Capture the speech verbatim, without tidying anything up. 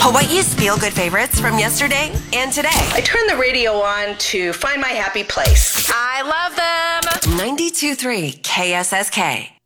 Hawaii's feel-good favorites from yesterday and today. I turned the radio on to find my happy place. I love them. ninety-two point three K S S K.